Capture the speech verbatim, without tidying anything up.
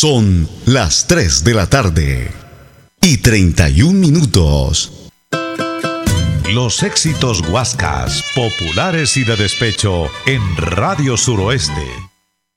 Son las tres de la tarde y treinta y un minutos. Los éxitos Guascas, populares y de despecho en Radio Suroeste.